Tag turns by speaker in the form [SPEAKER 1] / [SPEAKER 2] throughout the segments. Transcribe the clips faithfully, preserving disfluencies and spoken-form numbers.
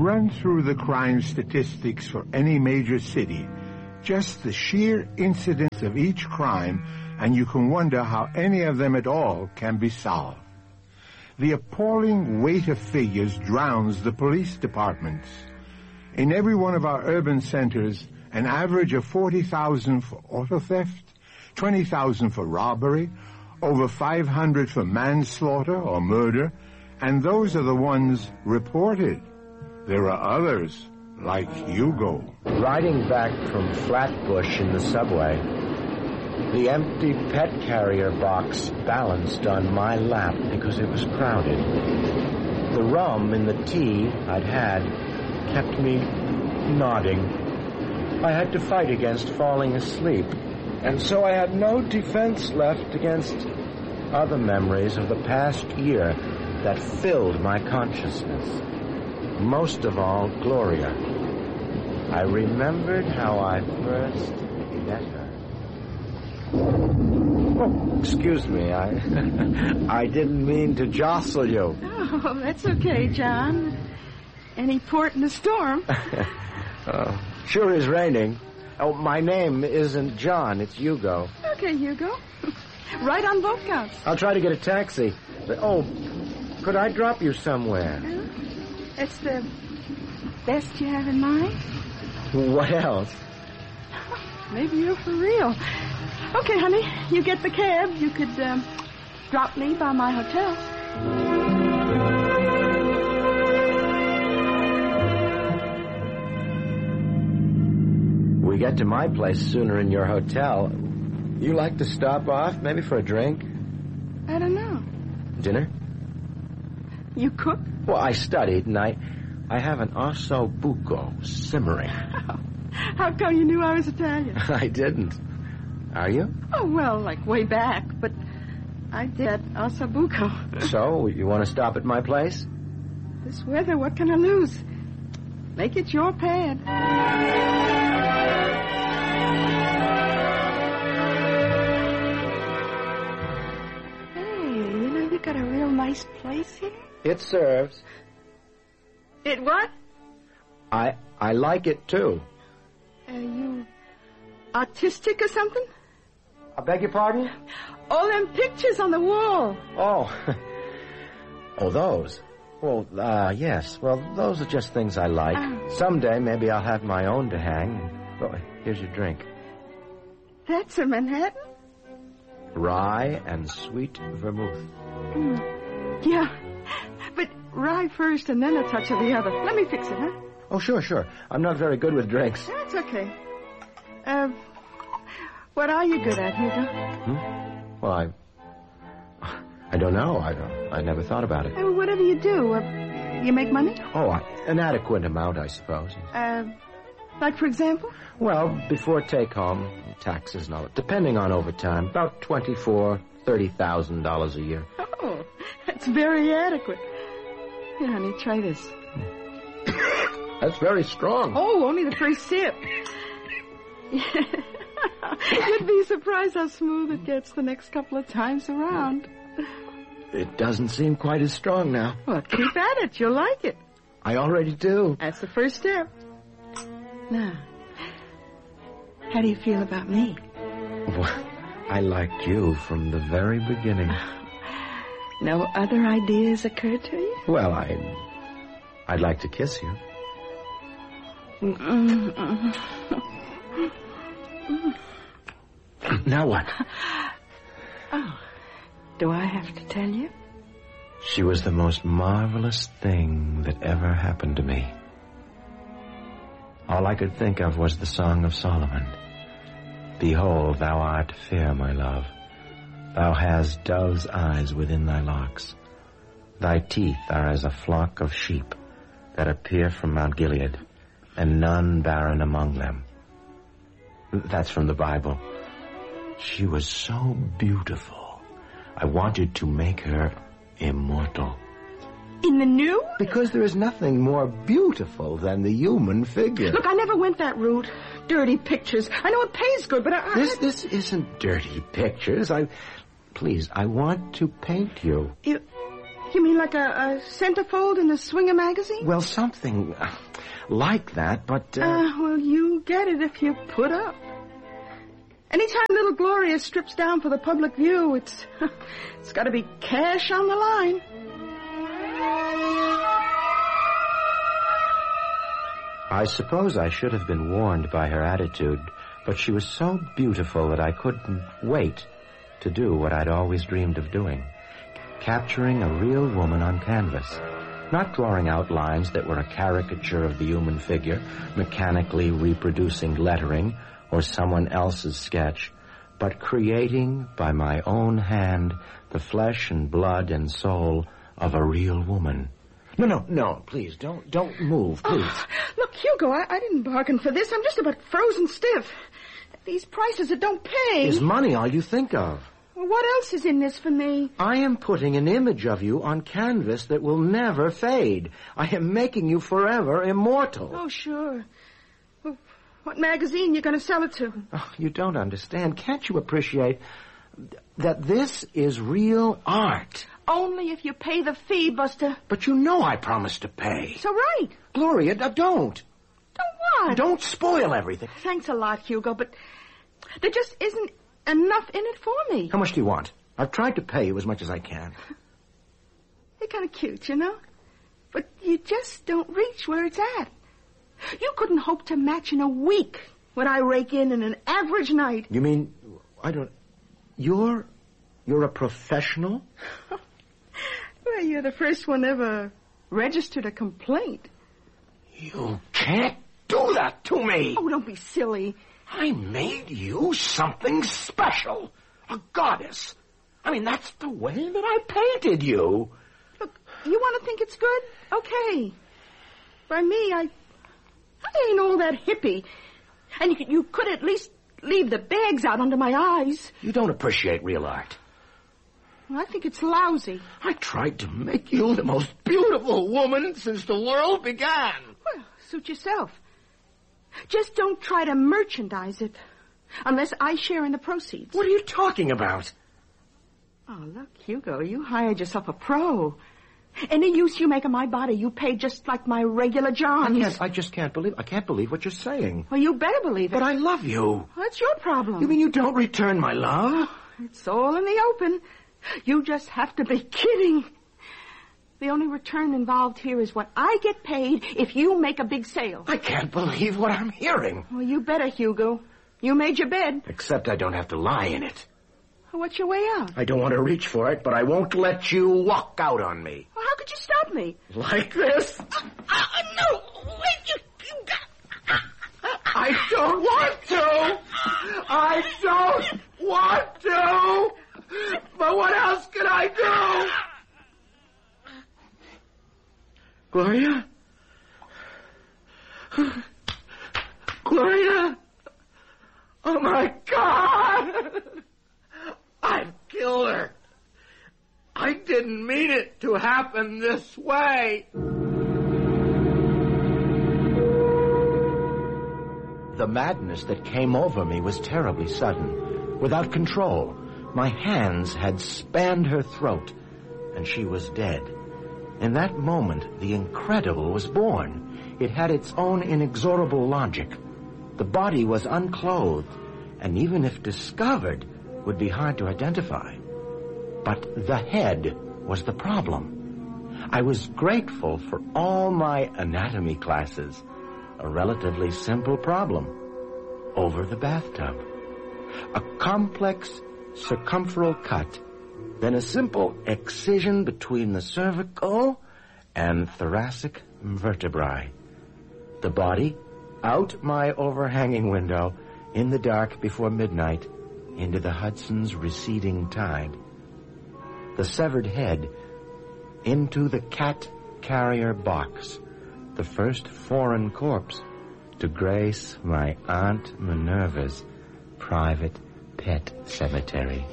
[SPEAKER 1] run through the crime statistics for any major city, just the sheer incidence of each crime, and you can wonder how any of them at all can be solved. The appalling weight of figures drowns the police departments. In every one of our urban centers, an average of forty thousand for auto theft, twenty thousand for robbery, over five hundred for manslaughter or murder, and those are the ones reported. There are others, like Hugo.
[SPEAKER 2] Riding back from Flatbush in the subway, the empty pet carrier box balanced on my lap because it was crowded. The rum in the tea I'd had kept me nodding. I had to fight against falling asleep, and so I had no defense left against other memories of the past year that filled my consciousness. Most of all, Gloria. I remembered how I first met her. Oh, excuse me, I I didn't mean to jostle you.
[SPEAKER 3] Oh, that's okay, John. Any port in the storm.
[SPEAKER 2] Oh, sure is raining. Oh, my name isn't John, it's Hugo.
[SPEAKER 3] Okay, Hugo. Right on both counts.
[SPEAKER 2] I'll try to get a taxi. But, oh, could I drop you somewhere?
[SPEAKER 3] Uh, it's the best you have in mind?
[SPEAKER 2] What else?
[SPEAKER 3] Maybe you're for real. Okay, honey, you get the cab. You could um, drop me by my hotel.
[SPEAKER 2] We get to my place sooner in your hotel. You like to stop off, maybe for a drink?
[SPEAKER 3] I don't know.
[SPEAKER 2] Dinner?
[SPEAKER 3] You cook?
[SPEAKER 2] Well, I studied, and I, I have an osso buco simmering.
[SPEAKER 3] How come you knew I was Italian?
[SPEAKER 2] I didn't. Are you?
[SPEAKER 3] Oh, well, like way back, but I did osso buco.
[SPEAKER 2] So, you want to stop at my place?
[SPEAKER 3] This weather, what can I lose? Make it your pad. Got a real nice place here?
[SPEAKER 2] It serves.
[SPEAKER 3] It what?
[SPEAKER 2] I I like it, too.
[SPEAKER 3] Are you autistic or something?
[SPEAKER 2] I beg your pardon?
[SPEAKER 3] All them pictures on the wall.
[SPEAKER 2] Oh. Oh, those. Well, uh, yes. Well, those are just things I like. Oh. Someday, maybe I'll have my own to hang. Oh, here's your drink.
[SPEAKER 3] That's a Manhattan?
[SPEAKER 2] Rye and sweet vermouth.
[SPEAKER 3] Mm. Yeah, but rye first and then a touch of the other. Let me fix it, huh?
[SPEAKER 2] Oh, sure, sure. I'm not very good with drinks.
[SPEAKER 3] That's okay. Uh, what are you good at, Hugo?
[SPEAKER 2] Hmm? Well, I... I don't know. I I never thought about it.
[SPEAKER 3] Uh, whatever you do, uh, you make money?
[SPEAKER 2] Oh, I, an adequate amount, I suppose.
[SPEAKER 3] Uh, like, for example?
[SPEAKER 2] Well, before take-home, taxes and all that, depending on overtime, about twenty-four, thirty thousand dollars a year.
[SPEAKER 3] Oh, that's very adequate. Here, honey, try this.
[SPEAKER 2] That's very strong.
[SPEAKER 3] Oh, only the first sip. You'd be surprised how smooth it gets the next couple of times around.
[SPEAKER 2] It doesn't seem quite as strong now.
[SPEAKER 3] Well, keep at it. You'll like it.
[SPEAKER 2] I already do.
[SPEAKER 3] That's the first step. Now, how do you feel about me?
[SPEAKER 2] Well, I liked you from the very beginning.
[SPEAKER 3] No other ideas occurred to you?
[SPEAKER 2] Well, I... I'd like to kiss you. Now what?
[SPEAKER 3] Oh, do I have to tell you?
[SPEAKER 2] She was the most marvelous thing that ever happened to me. All I could think of was the Song of Solomon. Behold, thou art fair, my love. Thou hast dove's eyes within thy locks. Thy teeth are as a flock of sheep that appear from Mount Gilead, and none barren among them. That's from the Bible. She was so beautiful. I wanted to make her immortal.
[SPEAKER 3] In the new?
[SPEAKER 2] Because there is nothing more beautiful than the human figure.
[SPEAKER 3] Look, I never went that route. Dirty pictures. I know it pays good, but I... I
[SPEAKER 2] this this isn't dirty pictures. I... Please, I want to paint you.
[SPEAKER 3] You... You mean like a, a centerfold in a Swinger magazine?
[SPEAKER 2] Well, something uh, like that, but... Uh...
[SPEAKER 3] Uh, well, you get it if you put up. Anytime little Gloria strips down for the public view, it's it's got to be cash on the line.
[SPEAKER 2] I suppose I should have been warned by her attitude, but she was so beautiful that I couldn't wait to do what I'd always dreamed of doing. Capturing a real woman on canvas. Not drawing out lines that were a caricature of the human figure, mechanically reproducing lettering or someone else's sketch, but creating by my own hand the flesh and blood and soul of a real woman. No, no, no, please, don't don't move, please.
[SPEAKER 3] Oh, look, Hugo, I, I didn't bargain for this. I'm just about frozen stiff. These prices, it don't pay.
[SPEAKER 2] Is money all you think of?
[SPEAKER 3] Well, what else is in this for me?
[SPEAKER 2] I am putting an image of you on canvas that will never fade. I am making you forever immortal.
[SPEAKER 3] Oh, sure. Well, what magazine you going to sell it to?
[SPEAKER 2] Oh, you don't understand. Can't you appreciate that this is real art?
[SPEAKER 3] Only if you pay the fee, Buster.
[SPEAKER 2] But you know I promised to pay.
[SPEAKER 3] So right.
[SPEAKER 2] Gloria, uh, don't.
[SPEAKER 3] Don't what?
[SPEAKER 2] Don't spoil everything.
[SPEAKER 3] Thanks a lot, Hugo, but there just isn't enough in it for me.
[SPEAKER 2] How much do you want? I've tried to pay you as much as I can.
[SPEAKER 3] You're kind of cute, you know? But you just don't reach where it's at. You couldn't hope to match in a week what I rake in in an average night.
[SPEAKER 2] You mean, I don't... You're... You're a professional?
[SPEAKER 3] Well, you're the first one ever registered a complaint.
[SPEAKER 2] You can't do that to me.
[SPEAKER 3] Oh, don't be silly.
[SPEAKER 2] I made you something special. A goddess. I mean, that's the way that I painted you.
[SPEAKER 3] Look, you want to think it's good? Okay. By me, I... I ain't all that hippie. And you could, you could at least leave the bags out under my eyes.
[SPEAKER 2] You don't appreciate real art.
[SPEAKER 3] Well, I think it's lousy.
[SPEAKER 2] I tried to make you the most beautiful woman since the world began.
[SPEAKER 3] Well, suit yourself. Just don't try to merchandise it. Unless I share in the proceeds.
[SPEAKER 2] What are you talking about?
[SPEAKER 3] Oh, look, Hugo, you hired yourself a pro. Any use you make of my body, you pay just like my regular Johns.
[SPEAKER 2] I can't, I just can't believe, I can't believe what you're saying.
[SPEAKER 3] Well, you better believe it.
[SPEAKER 2] But I love you.
[SPEAKER 3] Well, that's your problem.
[SPEAKER 2] You mean you don't return my love?
[SPEAKER 3] It's all in the open. You just have to be kidding. The only return involved here is what I get paid if you make a big sale.
[SPEAKER 2] I can't believe what I'm hearing.
[SPEAKER 3] Well, you better, Hugo. You made your bed.
[SPEAKER 2] Except I don't have to lie in it.
[SPEAKER 3] Well, what's your way out?
[SPEAKER 2] I don't want to reach for it, but I won't let you walk out on me.
[SPEAKER 3] Well, how could you stop me?
[SPEAKER 2] Like this?
[SPEAKER 3] Uh, uh, no, wait, you, you got...
[SPEAKER 2] I don't want to. I don't want to. But what else can I do? Gloria? Gloria? Oh, my God! I've killed her. I didn't mean it to happen this way. The madness that came over me was terribly sudden, without control. My hands had spanned her throat, and she was dead. In that moment, the incredible was born. It had its own inexorable logic. The body was unclothed, and even if discovered, would be hard to identify. But the head was the problem. I was grateful for all my anatomy classes. A relatively simple problem. Over the bathtub. A complex circumferal cut, then a simple excision between the cervical and thoracic vertebrae. The body, out my overhanging window, in the dark before midnight, into the Hudson's receding tide. The severed head, into the cat carrier box, the first foreign corpse to grace my Aunt Minerva's private pet cemetery.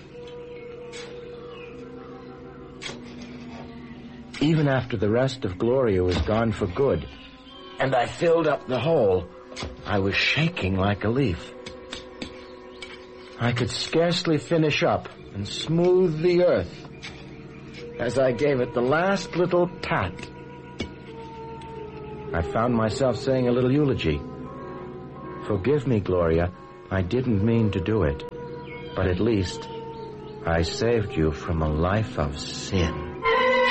[SPEAKER 2] Even after the rest of Gloria was gone for good, and I filled up the hole, I was shaking like a leaf. I could scarcely finish up and smooth the earth. as I gave it the last little pat. I found myself saying a little eulogy. Forgive me, Gloria. I didn't mean to do it. But at least I saved you from a life of sin.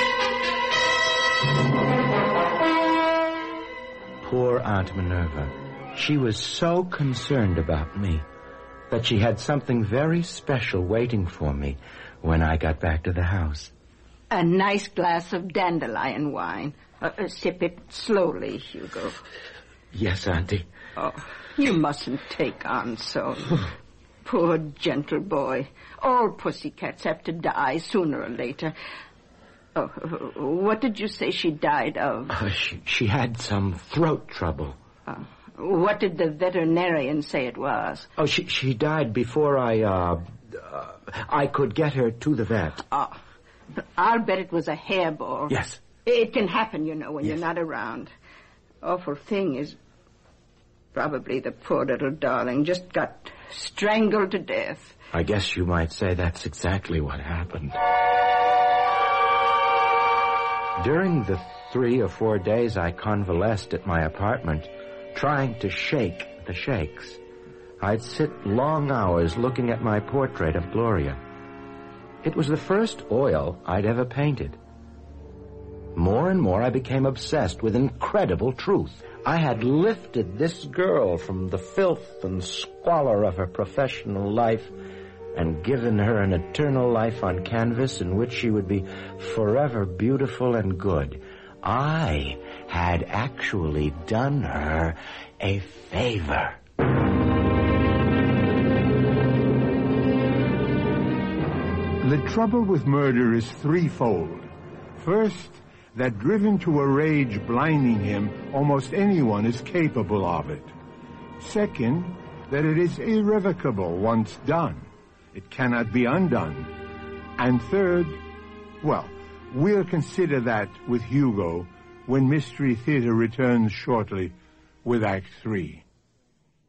[SPEAKER 2] Poor Aunt Minerva. She was so concerned about me that she had something very special waiting for me when I got back to the house.
[SPEAKER 3] A nice glass of dandelion wine. Uh, uh, sip it slowly, Hugo.
[SPEAKER 2] Yes, Auntie.
[SPEAKER 3] Oh, you mustn't take on so. Poor gentle boy. All pussycats have to die sooner or later. Oh, what did you say she died of?
[SPEAKER 2] Uh, she, she had some throat trouble.
[SPEAKER 3] Uh, what did the veterinarian say it was?
[SPEAKER 2] Oh, she she died before I, uh, uh, I could get her to the vet.
[SPEAKER 3] Oh, I'll bet it was a hairball.
[SPEAKER 2] Yes.
[SPEAKER 3] It can happen, you know, when
[SPEAKER 2] yes.
[SPEAKER 3] you're not around. Awful thing is probably the poor little darling just got strangled to death.
[SPEAKER 2] I guess you might say that's exactly what happened. During the three or four days I convalesced at my apartment, trying to shake the shakes, I'd sit long hours looking at my portrait of Gloria. It was the first oil I'd ever painted. More and more I became obsessed with incredible truth. I had lifted this girl from the filth and squalor of her professional life and given her an eternal life on canvas in which she would be forever beautiful and good. I had actually done her a favor.
[SPEAKER 1] The trouble with murder is threefold. First, that driven to a rage blinding him, almost anyone is capable of it. Second, that it is irrevocable once done. It cannot be undone. And third, well, we'll consider that with Hugo when Mystery Theater returns shortly with Act Three.